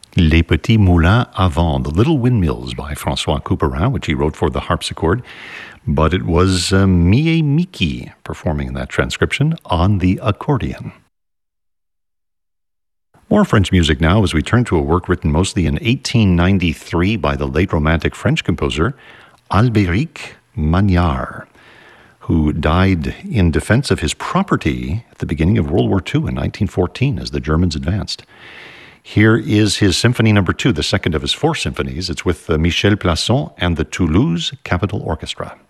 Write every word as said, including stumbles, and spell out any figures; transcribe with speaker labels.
Speaker 1: Les Petits Moulins à Vent, The Little Windmills by François Couperin, which he wrote for the harpsichord. But it was uh, Mie Miki performing that transcription on the accordion. More French music now as we turn to a work written mostly in eighteen ninety-three by the late Romantic French composer Albéric Magnard, who died in defense of his property at the beginning of World War Two in nineteen fourteen as the Germans advanced. Here is his Symphony Number Two, the second of his four symphonies. It's with uh, Michel Plasson and the Toulouse Capitol Orchestra.